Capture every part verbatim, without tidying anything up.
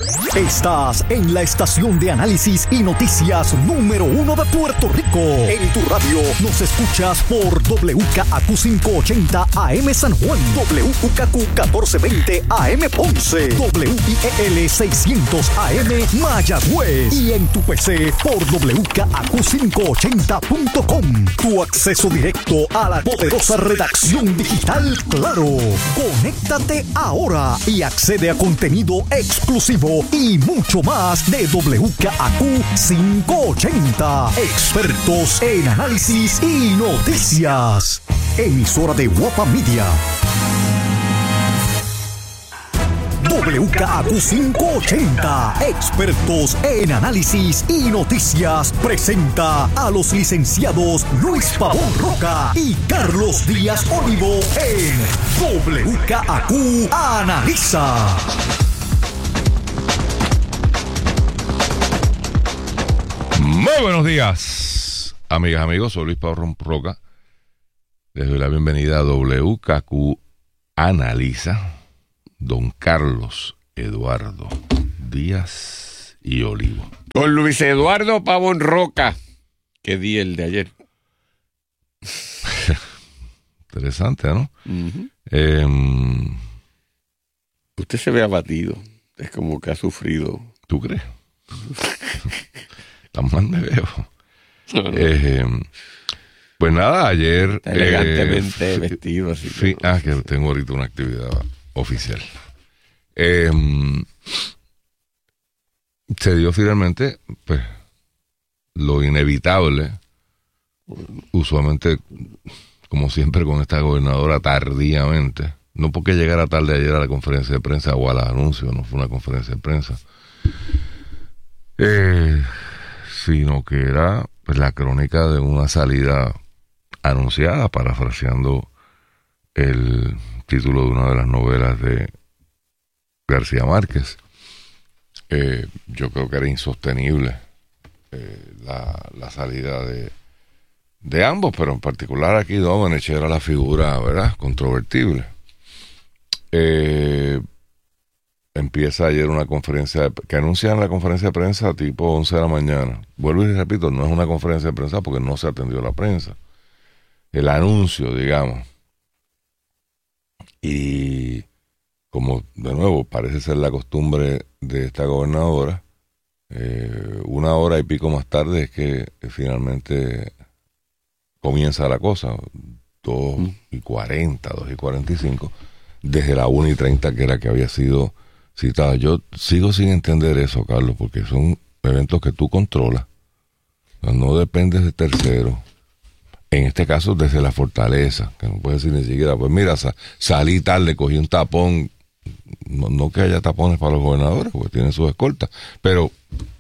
Estás en la estación de análisis y noticias número uno de Puerto Rico. En tu radio nos escuchas por W K A Q quinientos ochenta A M San Juan, W K Q catorce veinte A M Ponce, W I E L seiscientos A M Mayagüez y en tu P C por W K A Q quinientos ochenta punto com. Tu acceso directo a la poderosa redacción digital Claro. Conéctate ahora y accede a contenido exclusivo y mucho más de W K A Q quinientos ochenta. Expertos en análisis y noticias. Emisora de Guapa Media. W K A Q quinientos ochenta, expertos en análisis y noticias, presenta a los licenciados Luis Pavón Roca y Carlos Díaz Olivo en W K A Q Analiza. Muy buenos días, amigas, amigos. Soy Luis Pavón Roca. Les doy la bienvenida a W K A Q Analiza. Don Carlos Eduardo Díaz y Olivo. Don Luis Eduardo Pavón Roca. ¿Qué día el de ayer? Interesante, ¿no? Uh-huh. Eh, Usted se ve abatido. Es como que ha sufrido. ¿Tú crees? Tan mal me veo. No, no. Eh, pues nada, ayer... Está elegantemente eh, vestido. Así fi, que... Ah, que tengo ahorita una actividad oficial. Eh, se dio finalmente, pues, lo inevitable, usualmente, como siempre con esta gobernadora, tardíamente, no porque llegara tarde ayer a la conferencia de prensa o a los anuncios, no fue una conferencia de prensa, eh, sino que era pues, la crónica de una salida anunciada, parafraseando el título de una de las novelas de García Márquez. Eh, yo creo que era insostenible eh, la, la salida de, de ambos, pero en particular aquí Domenech era la figura, ¿verdad?, controvertible. Eh, empieza ayer una conferencia de, que anuncian la conferencia de prensa tipo once de la mañana. Vuelvo y repito, no es una conferencia de prensa porque no se atendió la prensa. El anuncio, digamos. Y como de nuevo parece ser la costumbre de esta gobernadora, eh, una hora y pico más tarde es que eh, finalmente comienza la cosa, dos y cuarenta, dos y cuarenta y cinco, desde la una y treinta que era que había sido citada. Yo sigo sin entender eso, Carlos, porque son eventos que tú controlas, no dependes de terceros. En este caso, desde la fortaleza, que no puedes decir ni siquiera, pues mira, sa- salí tarde, cogí un tapón. No, no que haya tapones para los gobernadores, porque tienen sus escoltas, pero...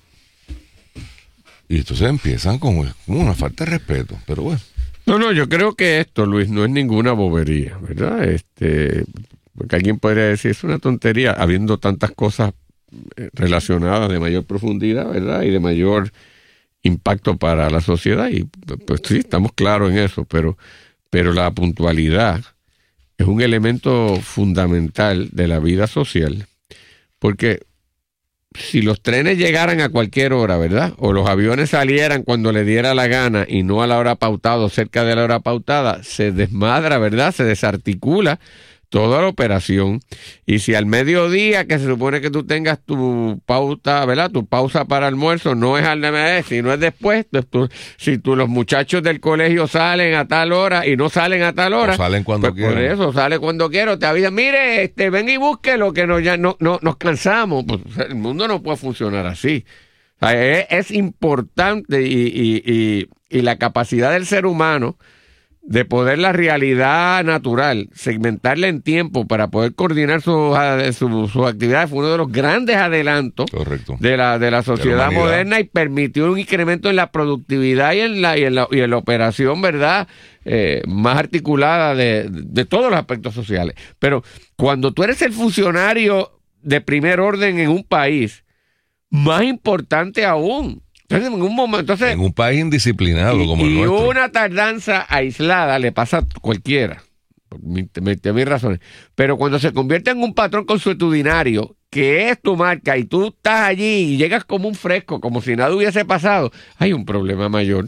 Y entonces empiezan con, con una falta de respeto, pero bueno. No, no, yo creo que esto, Luis, no es ninguna bobería, ¿verdad? Este, porque alguien podría decir, es una tontería, habiendo tantas cosas relacionadas de mayor profundidad, ¿verdad? Y de mayor impacto para la sociedad, y pues sí, estamos claros en eso, pero, pero la puntualidad es un elemento fundamental de la vida social, porque si los trenes llegaran a cualquier hora, ¿verdad? O los aviones salieran cuando le diera la gana y no a la hora pautada o cerca de la hora pautada, se desmadra, ¿verdad? Se desarticula toda la operación. Y si al mediodía, que se supone que tú tengas tu pauta, ¿verdad?, tu pausa para almuerzo, no es al mediodía, sino es después, pues tú, si tú, los muchachos del colegio salen a tal hora y no salen a tal hora, o salen cuando pues quieran. Por eso, sale cuando quiero, te avisan, mire, este, ven y busque lo que nos, ya no, no, nos cansamos. Pues el mundo no puede funcionar así. O sea, es, es importante y, y, y, y la capacidad del ser humano de poder la realidad natural, segmentarla en tiempo para poder coordinar sus su, su actividades, fue uno de los grandes adelantos Correcto. de la de la sociedad de la moderna, y permitió un incremento en la productividad y en la y en la, y en la operación, ¿verdad?, eh, más articulada de, de todos los aspectos sociales. Pero cuando tú eres el funcionario de primer orden en un país, más importante aún. Entonces, en un momento, entonces, en un país indisciplinado y, como el y nuestro. una tardanza aislada le pasa a cualquiera, por mil razones. Pero cuando se convierte en un patrón consuetudinario que es tu marca y tú estás allí y llegas como un fresco, como si nada hubiese pasado, hay un problema mayor.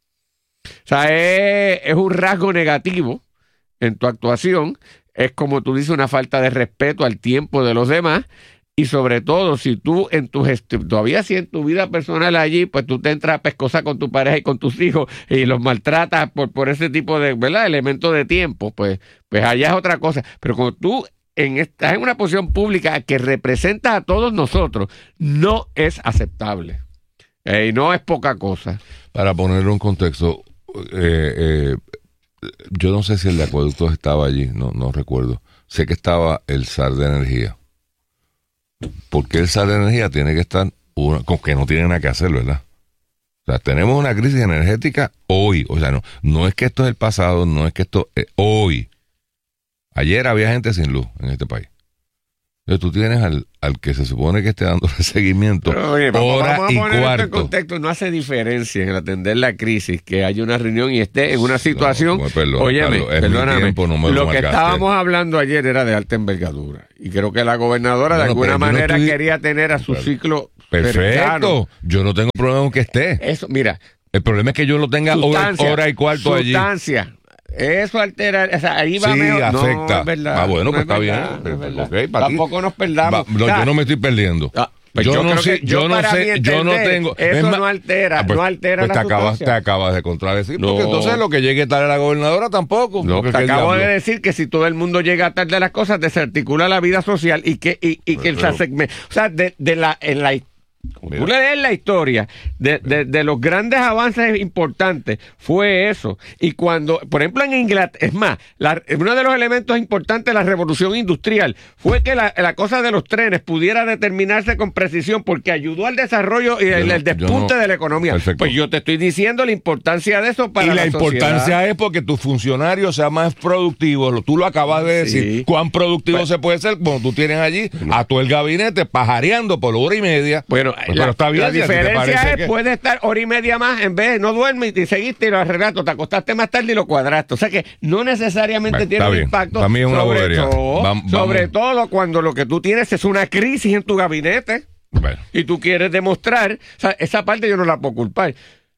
O sea, es, es un rasgo negativo en tu actuación, es como tú dices, una falta de respeto al tiempo de los demás. Y sobre todo, si tú en tu gestión, todavía si en tu vida personal allí, pues tú te entras a pescosa con tu pareja y con tus hijos y los maltratas por, por ese tipo de, ¿verdad?, elemento de tiempo, pues, pues allá es otra cosa. Pero cuando tú en, estás en una posición pública que representa a todos nosotros, no es aceptable. Eh, y no es poca cosa. Para ponerlo en contexto, eh, eh, yo no sé si el de acueductos estaba allí, no, no recuerdo. Sé que estaba el S A R de energía. Porque el S A R de energía tiene que estar, una, con que no tiene nada que hacer, ¿verdad? O sea, tenemos una crisis energética hoy. O sea, no, no es que esto es el pasado, no es que esto es hoy. Ayer había gente sin luz en este país. Entonces tú tienes al, al que se supone que esté dando seguimiento, pero, oye, vamos, hora vamos a y poner cuarto. esto en contexto. No hace diferencia en atender la crisis que haya una reunión y esté en una situación. No, perdón, óyeme, Carlos, es perdóname. mi tiempo, no me lo lo que marcaste. estábamos hablando ayer era de alta envergadura. Y creo que la gobernadora Bueno, de alguna pero yo no manera estoy- quería tener a su Claro. ciclo Perfecto. cercano. Yo no tengo problema con que esté. Eso, mira, El problema es que yo lo tenga hora, sustancia, hora y cuarto allí. sustancia. Eso altera, o sea, ahí va Sí, mejor. No, afecta. es verdad. Ah, bueno, no pues es está verdad, bien. no es verdad. Ok, para ti. Tampoco nos perdamos. Va, no, O sea, yo no me estoy perdiendo. ah, pues yo, yo no creo sé, que- yo, yo no para sé, mi yo no entender, tengo. eso es no más- altera, ah, pues, no altera pues la te acabas, sustancia. te acabas de contradecir, No. porque entonces lo que llegue tarde a la gobernadora tampoco. No, porque te ¿qué acabo diablo? de decir que si todo el mundo llega tarde a las cosas, desarticula la vida social y que, y, y que el Pero- segmento, o sea, de, de la, en la como Mira. tú lees la historia de, de, de los grandes avances importantes, fue eso. Y cuando, por ejemplo, en Inglaterra, es más, la, uno de los elementos importantes de la revolución industrial fue que la, la cosa de los trenes pudiera determinarse con precisión porque ayudó al desarrollo y el, no- el despunte yo no- de la economía. Perfecto. Pues yo te estoy diciendo la importancia de eso para Y la, la importancia sociedad. es porque tu funcionario sea más productivo. Lo- Tú lo acabas de decir. Sí. ¿Cuán productivo Pues- se puede ser cuando tú tienes allí a todo el gabinete pajareando por hora y media? Bueno, Pues, la, pero está bien. la si a ti te diferencia parece es, que- puede estar hora y media más, en vez de no duermes y seguiste y lo arreglaste, te acostaste más tarde y lo cuadraste. O sea que no necesariamente Bueno, tiene está un bien. impacto. Para mí es una sobre bobería. todo, Vam- sobre vamos. todo cuando lo que tú tienes es una crisis en tu gabinete Bueno, y tú quieres demostrar, o sea, esa parte yo no la puedo culpar.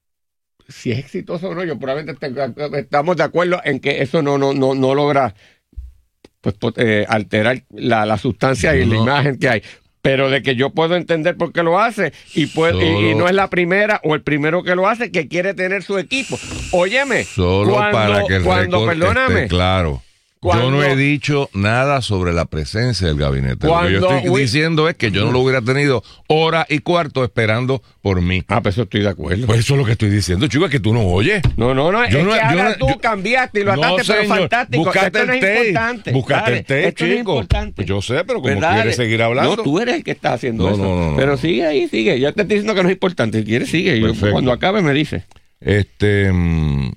Si es exitoso o no, yo probablemente te- estamos de acuerdo en que eso no, no, no, no logra pues, pot- eh, alterar la, la sustancia y No. la imagen que hay. Pero de que yo puedo entender por qué lo hace y, puedo, y, y Solo- no es la primera o el primero que lo hace que quiere tener su equipo. Óyeme, solo cuando, para que el cuando récord perdóname, esté claro. Yo Cuando- no he dicho nada sobre la presencia del gabinete. Lo que yo Cuando estoy Wi- diciendo es que yo no lo hubiera tenido hora y cuarto esperando por mí. Ah, pues eso estoy de acuerdo. Pues eso es lo que estoy diciendo, chico, es que tú no oyes. No, no, no, Yo es no- que yo ahora no- tú yo- cambiaste y lo No, ataste, pero señor, fantástico. búscate Esto no el es tape, importante. búscate Dale, el tape, esto no es chico. importante. Pues yo sé, pero como Pues dale. quieres seguir hablando. No, tú eres el que está haciendo No, eso. no, no, no. Pero sigue ahí, sigue. Yo te estoy diciendo que no es importante. Si quieres, sigue. Y yo, Perfecto. cuando acabe me dice. Este mm,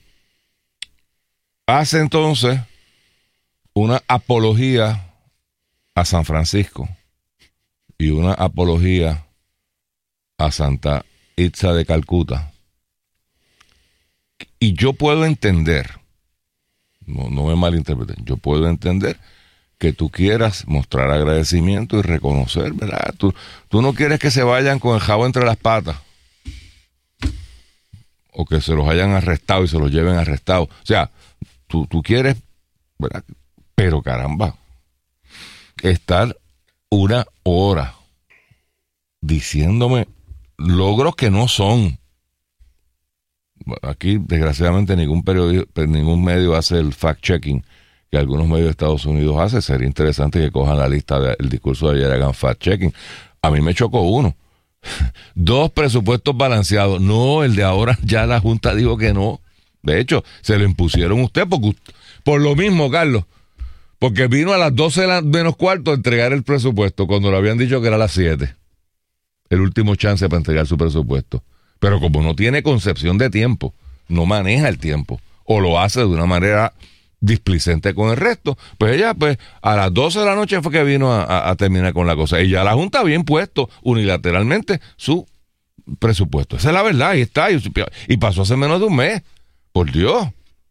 hace entonces una apología a San Francisco y una apología a Santa Itza de Calcuta. Y yo puedo entender, no, no me malinterpreten, yo puedo entender que tú quieras mostrar agradecimiento y reconocer, ¿verdad? Tú, tú no quieres que se vayan con el jabo entre las patas o que se los hayan arrestado y se los lleven arrestados. O sea, tú, tú quieres, ¿verdad? Pero caramba, estar una hora diciéndome logros que no son. Aquí, desgraciadamente, ningún periódico, ningún medio hace el fact-checking que algunos medios de Estados Unidos hacen. Sería interesante que cojan la lista del discurso de ayer y hagan fact-checking. A mí me chocó uno. Dos presupuestos balanceados. No, el de ahora ya la Junta dijo que no. De hecho, se lo impusieron a usted porque, por lo mismo, Carlos. Porque vino a las doce menos cuarto a entregar el presupuesto cuando le habían dicho que era a las siete. El último chance para entregar su presupuesto. Pero como no tiene concepción de tiempo, no maneja el tiempo, o lo hace de una manera displicente con el resto, pues ella pues a las doce de la noche fue que vino a, a, a terminar con la cosa. Y ya la Junta había impuesto unilateralmente su presupuesto. Esa es la verdad, y está. Y, y pasó hace menos de un mes. Por Dios.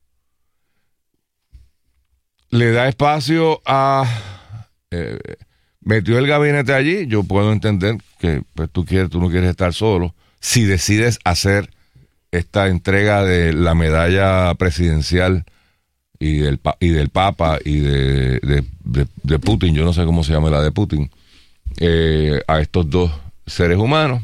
Le da espacio a... Eh, metió el gabinete allí. Yo puedo entender que pues, tú quieres, tú no quieres estar solo. Si decides hacer esta entrega de la medalla presidencial y del, y del Papa y de, de, de, de Putin, yo no sé cómo se llama la de Putin, eh, a estos dos seres humanos,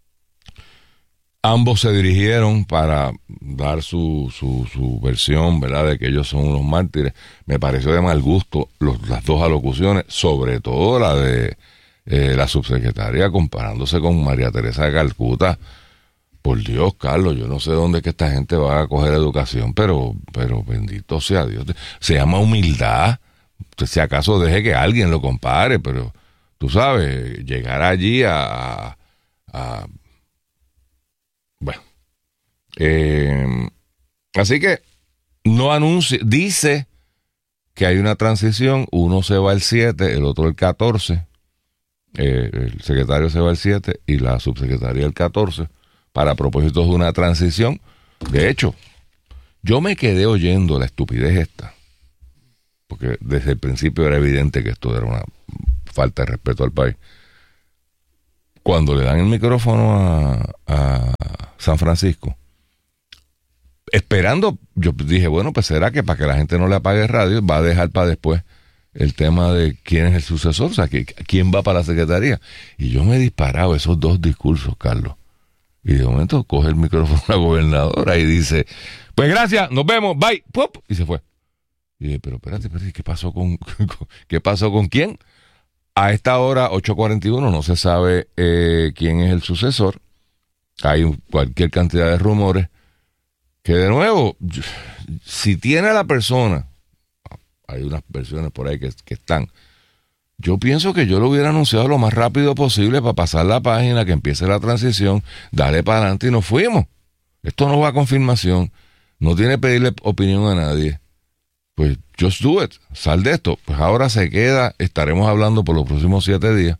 ambos se dirigieron para dar su, su, su versión, ¿verdad?, de que ellos son unos mártires. Me pareció de mal gusto los, las dos alocuciones, sobre todo la de eh, la subsecretaria comparándose con María Teresa de Calcuta. Por Dios, Carlos, yo no sé dónde es que esta gente va a coger educación, pero, pero bendito sea Dios. Se llama humildad. Si acaso deje que alguien lo compare, pero tú sabes, llegar allí a... a, a bueno. Eh, así que no anuncia, dice que hay una transición, uno se va el siete, el otro el catorce, eh, el secretario se va el siete y la subsecretaria el catorce, para propósitos de una transición. De hecho, yo me quedé oyendo la estupidez esta, porque desde el principio era evidente que esto era una falta de respeto al país. Cuando le dan el micrófono a, a San Francisco, esperando, yo dije, bueno, pues será que para que la gente no le apague el radio, va a dejar para después el tema de quién es el sucesor, o sea, que, quién va para la secretaría. Y yo me he disparado esos dos discursos, Carlos. Y de momento coge el micrófono la gobernadora y dice, pues gracias, nos vemos, bye, ¡pop! Y se fue. Y dije, pero espérate, espérate, ¿qué pasó con, qué pasó con quién? A esta hora, ocho cuarenta y uno, no se sabe eh, quién es el sucesor. Hay un, cualquier cantidad de rumores. Que de nuevo, si tiene a la persona, hay unas versiones por ahí que, que están, yo pienso que yo lo hubiera anunciado lo más rápido posible para pasar la página, que empiece la transición, darle para adelante y nos fuimos. Esto no va a confirmación, no tiene que pedirle opinión a nadie. Pues just do it, sal de esto. Pues ahora se queda, estaremos hablando por los próximos siete días,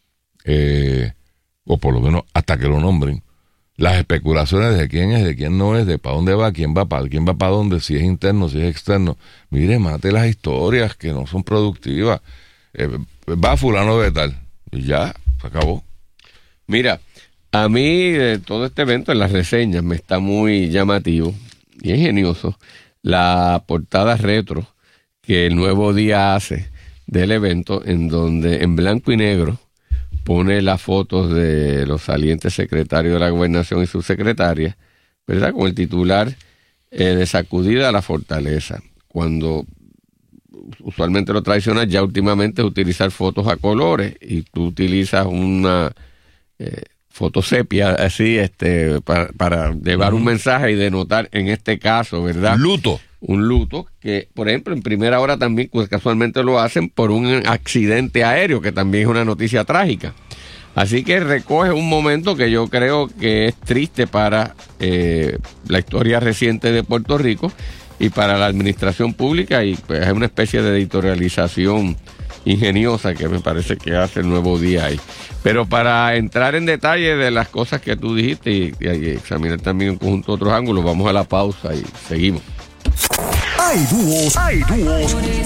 eh, o por lo menos hasta que lo nombren, las especulaciones de quién es, de quién no es, de para dónde va, quién va para quién va para dónde, si es interno, si es externo. Mire, mate las historias que no son productivas. Eh, va fulano de tal y ya, se acabó. Mira, a mí de todo este evento en las reseñas me está muy llamativo y ingenioso la portada retro que el Nuevo Día hace del evento, en donde en blanco y negro pone las fotos de los salientes secretarios de la Gobernación y subsecretarias, ¿verdad?, con el titular eh, de sacudida a la fortaleza, cuando usualmente lo tradicional ya últimamente es utilizar fotos a colores, y tú utilizas una eh, foto sepia así este para, para llevar uh-huh. un mensaje y denotar, en este caso, ¿verdad?, luto. Un luto que, por ejemplo, en Primera Hora también pues, casualmente lo hacen por un accidente aéreo, que también es una noticia trágica. Así que recoge un momento que yo creo que es triste para eh, la historia reciente de Puerto Rico y para la administración pública, y pues, es una especie de editorialización ingeniosa que me parece que hace el Nuevo Día ahí. Pero para entrar en detalle de las cosas que tú dijiste y, y, y examinar también un conjunto de otros ángulos, vamos a la pausa y seguimos. Hay dúos, hay dúos